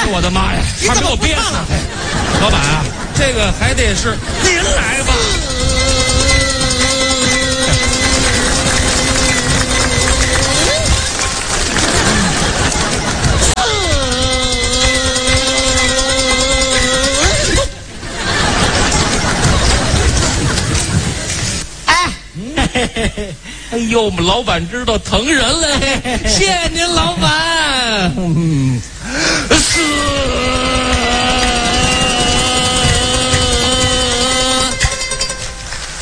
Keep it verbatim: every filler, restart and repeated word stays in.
哎呦我的妈呀！快给我憋死！老板啊，这个还得是您来吧。哎呦，我们老板知道疼人了，谢谢您，老板。嗯，死。